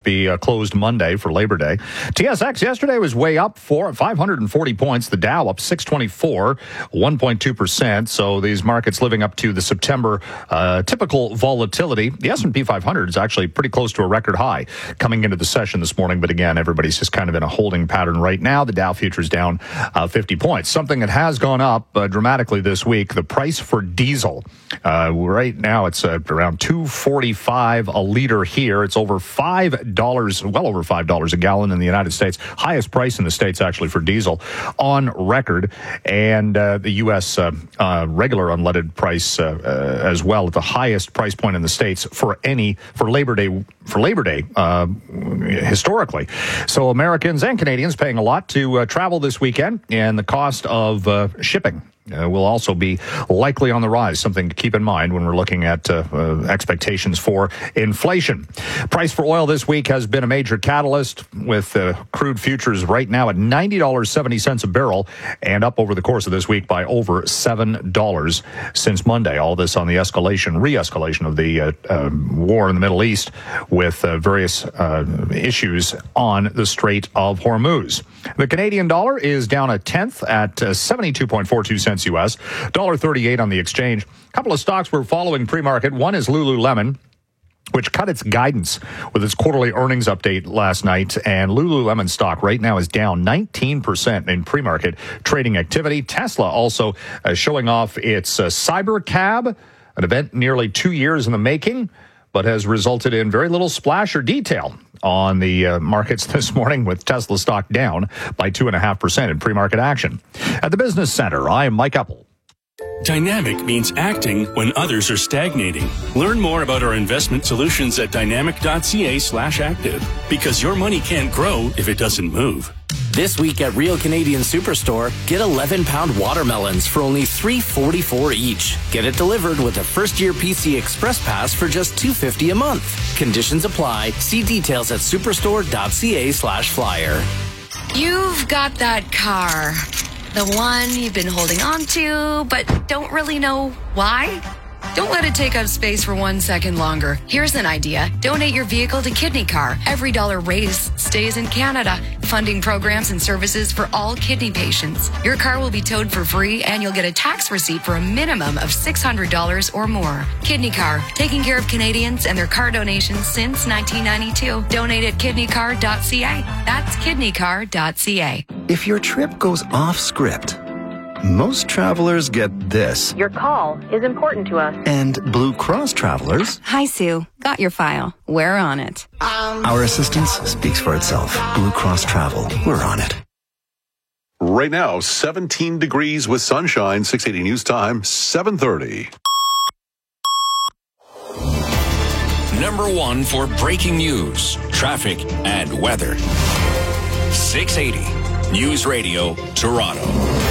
be closed Monday for Labor Day. TSX yesterday was way up 540 points. The Dow up 624, 1.2%. So these markets living up to the September typical volatility. The S&P 500 is actually pretty close to a record high coming into the session this morning. But again, everybody's just kind of in a holding pattern right now. The Dow futures down 50 points. Something that has gone up dramatically this week, the price for diesel. Right now it's around $2.45 a liter here. It's over $5, well over $5 a gallon in the United States. Highest price in the States actually for diesel on record. And the U.S. Regular unleaded price as well at the highest price point in the States for Labor Day historically. So Americans and Canadians paying a lot to travel this weekend, and the cost of shipping will also be likely on the rise, something to keep in mind when we're looking at expectations for inflation. Price for oil this week has been a major catalyst, with crude futures right now at $90.70 a barrel, and up over the course of this week by over $7 since Monday. All this on the re-escalation of the war in the Middle East, with various issues on the Strait of Hormuz. The Canadian dollar is down a tenth at 72.42 cents U.S., $1.38 on the exchange. A couple of stocks we're following pre-market. One is Lululemon, which cut its guidance with its quarterly earnings update last night. And Lululemon stock right now is down 19% in pre-market trading activity. Tesla also showing off its Cybercab, an event nearly 2 years in the making, but has resulted in very little splash or detail on the markets this morning, with Tesla stock down by 2.5% in pre-market action. At the Business Center, I am Mike Eppel. Dynamic means acting when others are stagnating. Learn more about our investment solutions at dynamic.ca/active, because your money can't grow if it doesn't move. This week at Real Canadian Superstore, get 11-pound watermelons for only $3.44 each. Get it delivered with a first-year PC Express Pass for just $2.50 a month. Conditions apply. See details at superstore.ca/flyer. You've got that car. The one you've been holding on to, but don't really know why? Don't let it take up space for 1 second longer. Here's an idea. Donate your vehicle to Kidney Car. Every dollar raised stays in Canada, funding programs and services for all kidney patients. Your car will be towed for free, and you'll get a tax receipt for a minimum of $600 or more. Kidney Car, taking care of Canadians and their car donations since 1992. Donate at kidneycar.ca. That's kidneycar.ca. If your trip goes off script, most travelers get this. Your call is important to us. And Blue Cross travelers... Hi, Sue. Got your file. We're on it. Our assistance speaks for itself. Blue Cross Travel. We're on it. Right now, 17 degrees with sunshine. 680 News Time, 7:30. Number one for breaking news, traffic, and weather. 680 News Radio, Toronto.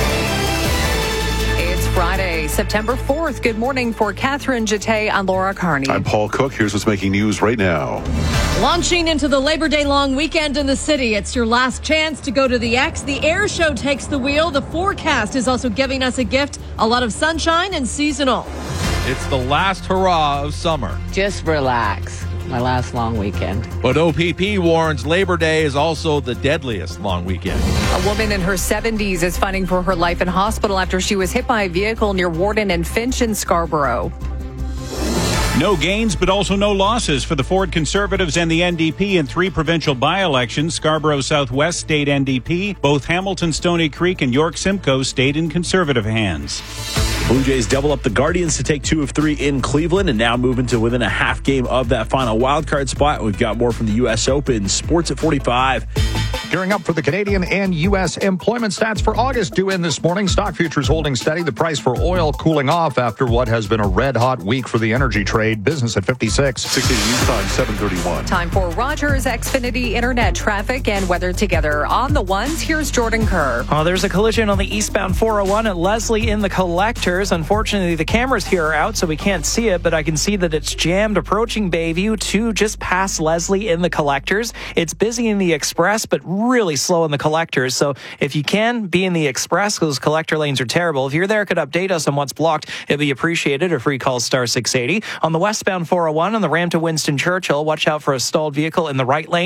Friday, September 4th. Good morning for Catherine Jeté and Laura Carney. I'm Paul Cook. Here's what's making news right now. Launching into the Labor Day long weekend in the city. It's your last chance to go to the X. The air show takes the wheel. The forecast is also giving us a gift. A lot of sunshine and seasonal. It's the last hurrah of summer. Just relax. My last long weekend. But OPP warns Labor Day is also the deadliest long weekend. A woman in her 70s is fighting for her life in hospital after she was hit by a vehicle near Warden and Finch in Scarborough. No gains, but also no losses for the Ford Conservatives and the NDP in 3 provincial by-elections. Scarborough Southwest stayed NDP. Both Hamilton, Stony Creek, and York Simcoe stayed in Conservative hands. Blue Jays double up the Guardians to take 2 of 3 in Cleveland and now move into within a half game of that final wildcard spot. We've got more from the U.S. Open. Sports at 45. Gearing up for the Canadian and U.S. employment stats for August due in this morning. Stock futures holding steady. The price for oil cooling off after what has been a red-hot week for the energy trade. Business at 56. 680 News Time, 7:31. Time for Rogers Xfinity Internet traffic and weather together. On the ones, here's Jordan Kerr. There's a collision on the eastbound 401 at Leslie in the collectors. Unfortunately, the cameras here are out, so we can't see it, but I can see that it's jammed approaching Bayview to just past Leslie in the collectors. It's busy in the express, but really slow in the collectors. So if you can be in the express, those collector lanes are terrible. If you're there, could update us on what's blocked. It'd be appreciated. A free call *680. On the westbound 401 on the ramp to Winston Churchill, watch out for a stalled vehicle in the right lane.